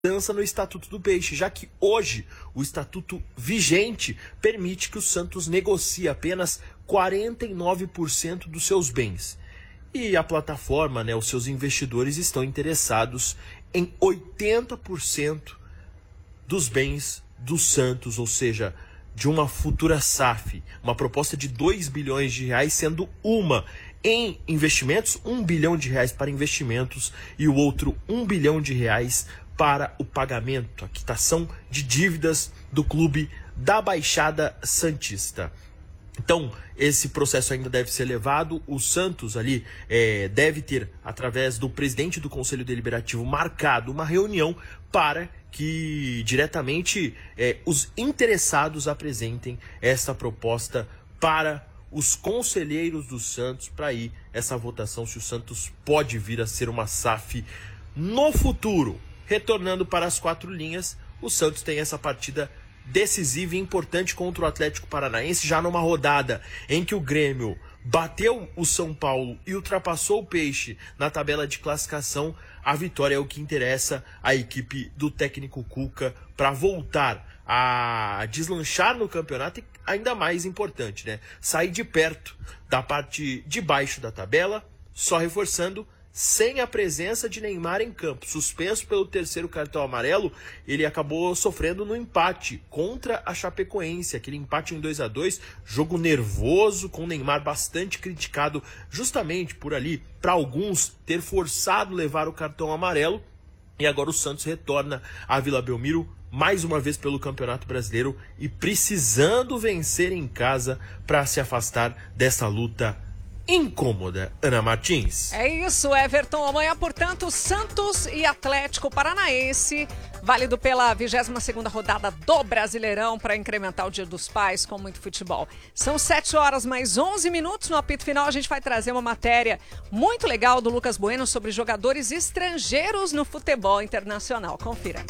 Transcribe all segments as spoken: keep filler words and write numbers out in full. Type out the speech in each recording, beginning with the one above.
mudança no Estatuto do Peixe, já que hoje o estatuto vigente permite que o Santos negocie apenas quarenta e nove por cento dos seus bens. E a plataforma, né, os seus investidores estão interessados em oitenta por cento dos bens do Santos, ou seja, de uma futura S A F, uma proposta de dois bilhões de reais, sendo uma em investimentos, um bilhão de reais para investimentos e o outro um bilhão de reais para o pagamento, a quitação de dívidas do clube da Baixada Santista. Então, esse processo ainda deve ser levado. O Santos ali é, deve ter, através do presidente do Conselho Deliberativo, marcado uma reunião para que diretamente é, os interessados apresentem essa proposta para os conselheiros do Santos, para ir essa votação se o Santos pode vir a ser uma S A F no futuro. Retornando para as quatro linhas, o Santos tem essa partida decisiva e importante contra o Atlético Paranaense, já numa rodada em que o Grêmio bateu o São Paulo e ultrapassou o Peixe na tabela de classificação. A vitória é o que interessa à equipe do técnico Cuca para voltar a deslanchar no campeonato e, ainda mais importante, né, sair de perto da parte de baixo da tabela. Só reforçando, sem a presença de Neymar em campo, suspenso pelo terceiro cartão amarelo, ele acabou sofrendo no empate contra a Chapecoense, aquele empate em dois a dois, jogo nervoso, com o Neymar bastante criticado justamente por ali, para alguns, ter forçado levar o cartão amarelo. E agora o Santos retorna à Vila Belmiro, mais uma vez pelo Campeonato Brasileiro, e precisando vencer em casa para se afastar dessa luta incômoda. Ana Martins. É isso, Everton. Amanhã, portanto, Santos e Atlético Paranaense, válido pela vigésima segunda rodada do Brasileirão, para incrementar o Dia dos Pais com muito futebol. São sete horas mais onze minutos. No apito final, a gente vai trazer uma matéria muito legal do Lucas Bueno sobre jogadores estrangeiros no futebol internacional. Confira.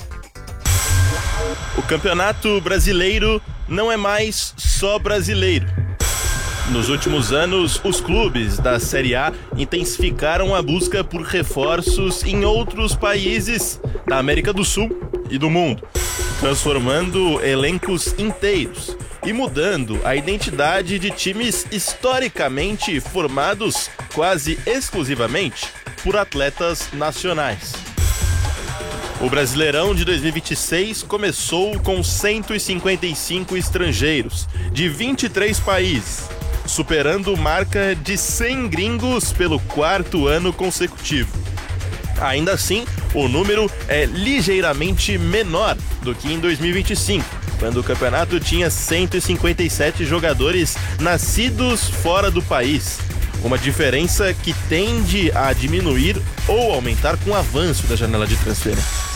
O Campeonato Brasileiro não é mais só brasileiro. Nos últimos anos, os clubes da Série A intensificaram a busca por reforços em outros países da América do Sul e do mundo, transformando elencos inteiros e mudando a identidade de times historicamente formados quase exclusivamente por atletas nacionais. O Brasileirão de dois mil e vinte e seis começou com cento e cinquenta e cinco estrangeiros de vinte e três países, superando marca de cem gringos pelo quarto ano consecutivo. Ainda assim, o número é ligeiramente menor do que em dois mil e vinte e cinco, quando o campeonato tinha cento e cinquenta e sete jogadores nascidos fora do país, uma diferença que tende a diminuir ou aumentar com o avanço da janela de transferência.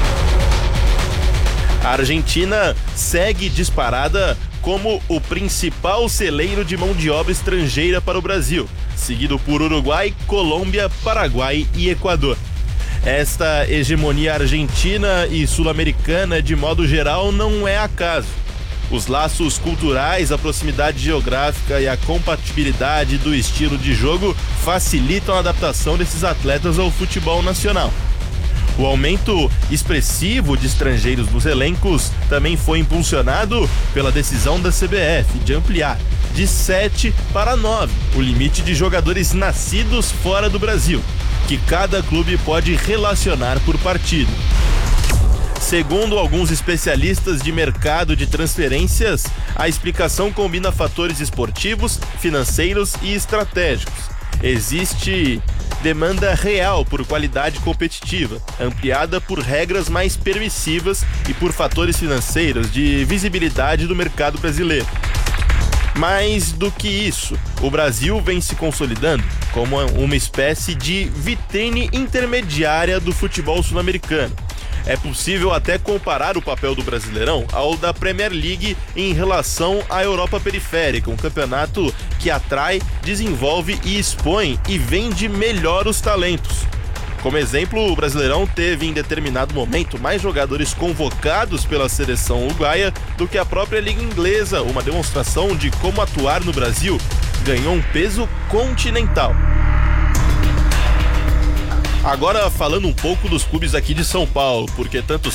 A Argentina segue disparada como o principal celeiro de mão de obra estrangeira para o Brasil, seguido por Uruguai, Colômbia, Paraguai e Equador. Esta hegemonia argentina e sul-americana, de modo geral, não é acaso. Os laços culturais, a proximidade geográfica e a compatibilidade do estilo de jogo facilitam a adaptação desses atletas ao futebol nacional. O aumento expressivo de estrangeiros nos elencos também foi impulsionado pela decisão da C B F de ampliar de sete para nove o limite de jogadores nascidos fora do Brasil, que cada clube pode relacionar por partida. Segundo alguns especialistas de mercado de transferências, a explicação combina fatores esportivos, financeiros e estratégicos. Existe demanda real por qualidade competitiva, ampliada por regras mais permissivas e por fatores financeiros de visibilidade do mercado brasileiro. Mais do que isso, o Brasil vem se consolidando como uma espécie de vitrine intermediária do futebol sul-americano. É possível até comparar o papel do Brasileirão ao da Premier League em relação à Europa periférica, um campeonato que atrai, desenvolve e expõe e vende melhor os talentos. Como exemplo, o Brasileirão teve em determinado momento mais jogadores convocados pela seleção uruguaia do que a própria Liga Inglesa, uma demonstração de como atuar no Brasil ganhou um peso continental. Agora falando um pouco dos clubes aqui de São Paulo, porque tanto